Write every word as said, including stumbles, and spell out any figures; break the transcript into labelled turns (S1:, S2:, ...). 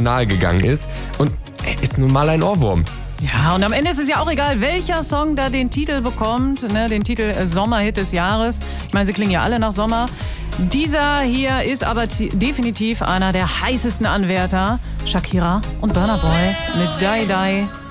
S1: international gegangen ist. Und er ist nun mal ein Ohrwurm.
S2: Ja, und am Ende ist es ja auch egal, welcher Song da den Titel bekommt, ne, den Titel äh, Sommerhit des Jahres. Ich meine, sie klingen ja alle nach Sommer. Dieser hier ist aber t- definitiv einer der heißesten Anwärter. Shakira und Burna Boy mit Die Die.